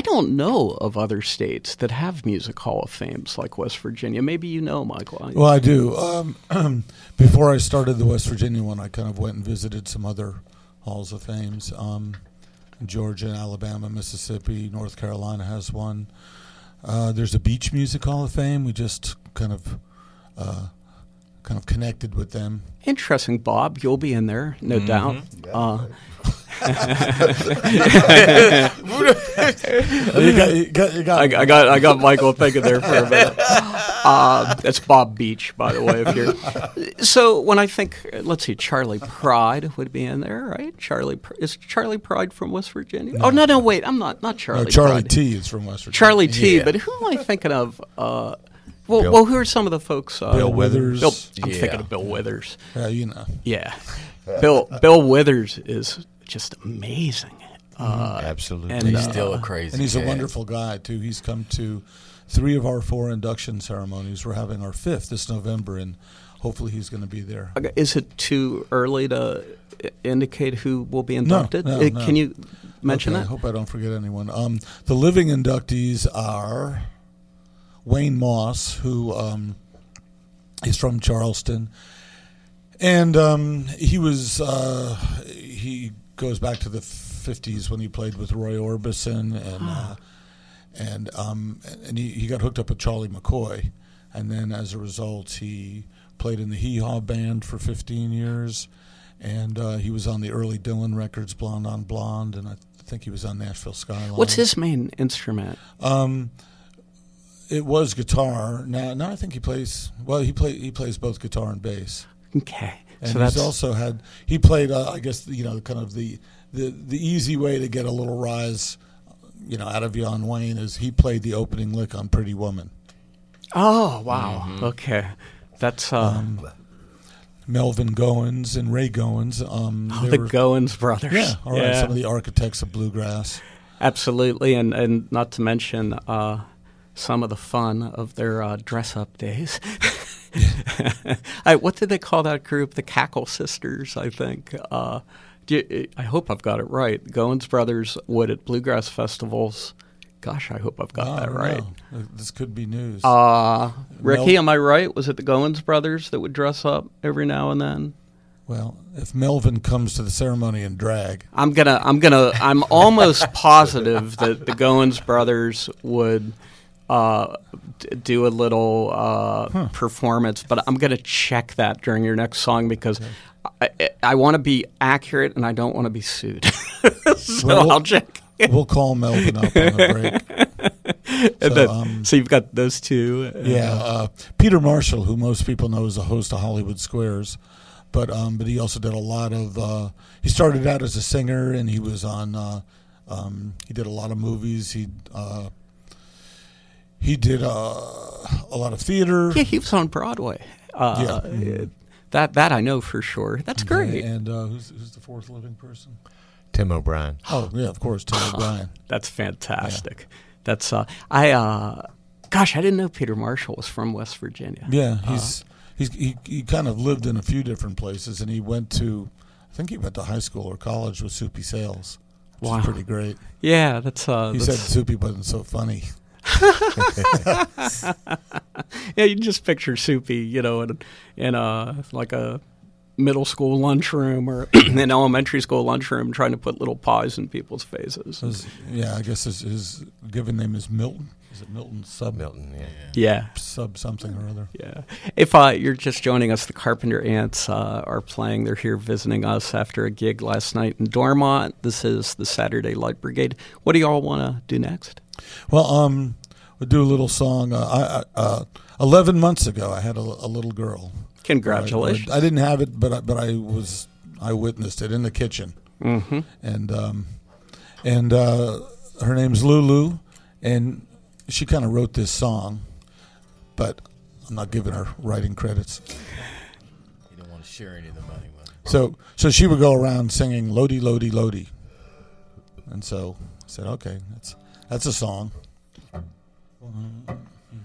don't know of other states that have music hall of fames like West Virginia. Maybe you know, Michael. Well, I do. Before I started the West Virginia one, I kind of went and visited some other halls of fames. Georgia, Alabama, Mississippi, North Carolina has one. There's a Beach Music Hall of Fame. We just kind of connected with them. Interesting, Bob. You'll be in there, no doubt. I got Michael thinking there for a minute. That's Bob Beach, by the way. If you're so, when I think, let's see, Charlie Pride would be in there, right? Is Charlie Pride from West Virginia? No. Oh no, wait, I'm not Charlie. No, Charlie Pride. T is from West Virginia. Charlie T, but who am I thinking of? Well, who are some of the folks? Bill Withers. I'm thinking of Bill Withers. You know. Yeah, Bill Withers is just amazing. Absolutely. And he's still a crazy And he's cat. a wonderful guy, too. He's come to 3 of our 4 induction ceremonies. We're having our 5th this November, and hopefully he's going to be there. Okay. Is it too early to indicate who will be inducted? No. Can you mention that? I hope I don't forget anyone. The living inductees are Wayne Moss, who is from Charleston. And he goes back to the 50s when he played with Roy Orbison, and he got hooked up with Charlie McCoy, and then as a result he played in the Hee Haw Band for 15 years, and he was on the early Dylan records, Blonde on Blonde, and I think he was on Nashville Skyline. What's his main instrument? It was guitar. Now I think he plays. Well, he plays both guitar and bass. Okay. And so he's also he played, I guess, kind of the easy way to get a little rise, out of Jan Wayne is he played the opening lick on Pretty Woman. Oh, wow. Mm-hmm. Okay. That's Melvin Goins and Ray Goins. The Goins brothers. Yeah, all right. Some of the architects of bluegrass. Absolutely, and not to mention some of the fun of their dress-up days. What did they call that group? The Cackle Sisters, I think. I hope I've got it right. Goins brothers would at bluegrass festivals. Gosh, I hope I've got that right. This could be news. Ricky, am I right? Was it the Goins brothers that would dress up every now and then? Well, if Melvin comes to the ceremony in drag, I'm almost positive that the Goins brothers would do a little performance, but I'm going to check that during your next song because I want to be accurate and I don't want to be sued. I'll check. We'll call Melvin up on the break. So you've got those two. Peter Marshall, who most people know as a host of Hollywood Squares, but he also did a lot of. He started out as a singer, and he was on. He did a lot of movies. He did a lot of theater. Yeah, he was on Broadway. That I know for sure. That's great. And who's the 4th living person? Tim O'Brien. Oh yeah, of course, Tim O'Brien. That's fantastic. Yeah. That's I didn't know Peter Marshall was from West Virginia. Yeah, he kind of lived in a few different places, and he went to high school or college with Soupy Sales, which is pretty great. Yeah, he said Soupy wasn't so funny. Yeah, you just picture Soupy, in like a middle school lunchroom or an elementary school lunchroom trying to put little pies in people's faces. I guess his given name is Milton. Is it Milton Sub? Milton, yeah. Sub something or other. Yeah. If you're just joining us, the Carpenter Ants are playing. They're here visiting us after a gig last night in Dormont. This is the Saturday Light Brigade. What do y'all want to do next? Well, we'll do a little song. 11 months ago, I had a little girl. Congratulations! I didn't have it, but I witnessed it in the kitchen. Mm-hmm. And her name's Lulu, and she kind of wrote this song, but I'm not giving her writing credits. You don't want to share any of the money with So her. she would go around singing "Lodi, Lodi, Lodi," and so I said, "Okay, that's a song."